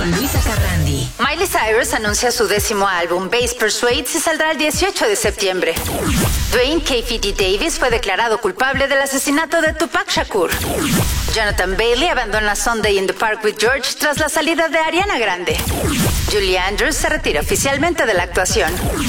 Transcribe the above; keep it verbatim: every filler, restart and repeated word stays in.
con Luisa Carrandi. Miley Cyrus anuncia su décimo álbum, Bass Persuades, y saldrá el dieciocho de septiembre. Dwayne K F D Davis fue declarado culpable del asesinato de Tupac Shakur. Jonathan Bailey abandona Sunday in the Park with George tras la salida de Ariana Grande. Julie Andrews se retira oficialmente de la actuación.